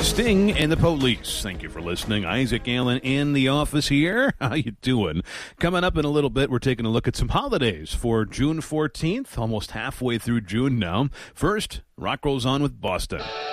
Sting and the Police. Thank you for listening. Isaac Allen in the office here. How you doing? Coming up in a little bit, we're taking a look at some holidays for June 14th, almost halfway through June now. First, rock rolls on with Boston.